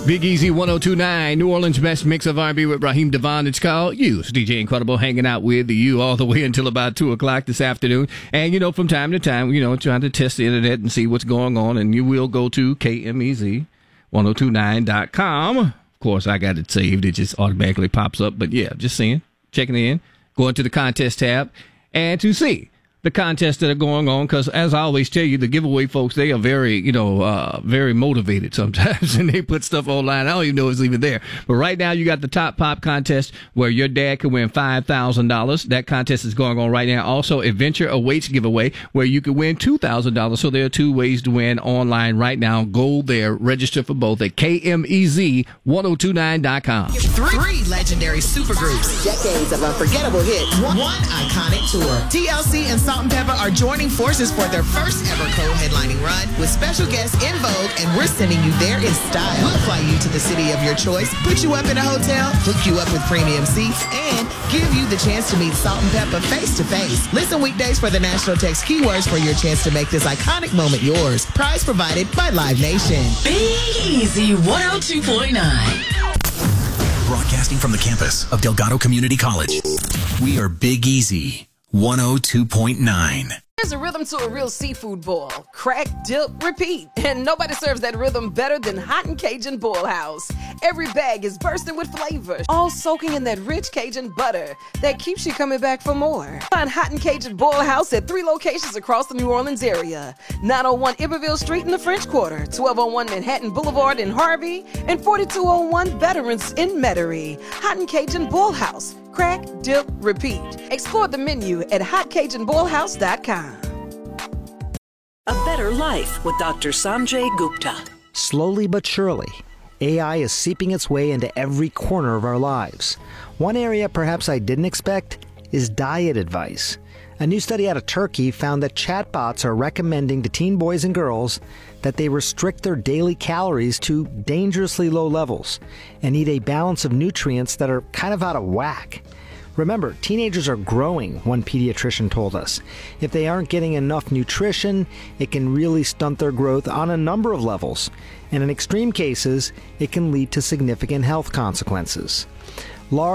Big Easy 102.9, New Orleans' best mix of R&B with Raheem Devon. It's called You. It's DJ Incredible hanging out with you all the way until about 2 o'clock this afternoon. And, from time to time, trying to test the internet and see what's going on. And you will go to KMEZ1029.com. Of course, I got it saved. It just automatically pops up. But, yeah, just seeing, checking in, going to the contest tab, and to see the contests that are going on, because as I always tell you, the giveaway folks, they are very, very motivated sometimes, and they put stuff online. I don't even know it's even there. But right now, you got the Top Pop contest where your dad can win $5,000. That contest is going on right now. Also, Adventure Awaits giveaway where you can win $2,000. So there are two ways to win online right now. Go there, register for both at KMEZ1029.com. Three legendary supergroups, decades of unforgettable hits, one iconic tour. TLC and Salt-N-Pepa are joining forces for their first ever co-headlining run with special guests En Vogue, and we're sending you there in style. We'll fly you to the city of your choice, put you up in a hotel, hook you up with premium seats, and give you the chance to meet Salt-N-Pepa face to face. Listen weekdays for the national text keywords for your chance to make this iconic moment yours. Prize provided by Live Nation. Big Easy 102.9. Broadcasting from the campus of Delgado Community College, we are Big Easy 102.9. There's a rhythm to a real seafood boil. Crack, dip, repeat. And nobody serves that rhythm better than Hot and Cajun Boil House. Every bag is bursting with flavor, all soaking in that rich Cajun butter that keeps you coming back for more. Find Hot and Cajun Boil House at 3 locations across the New Orleans area. 901 Iberville Street in the French Quarter, 1201 Manhattan Boulevard in Harvey, and 4201 Veterans in Metairie. Hot and Cajun Boil House. Crack, dip, repeat. Explore the menu at hotcajunboilhouse.com. A Better Life with Dr. Sanjay Gupta. Slowly but surely, AI is seeping its way into every corner of our lives. One area perhaps I didn't expect is diet advice. A new study out of Turkey found that chatbots are recommending to teen boys and girls that they restrict their daily calories to dangerously low levels and eat a balance of nutrients that are kind of out of whack. Remember, teenagers are growing, one pediatrician told us. If they aren't getting enough nutrition, it can really stunt their growth on a number of levels. And in extreme cases, it can lead to significant health consequences.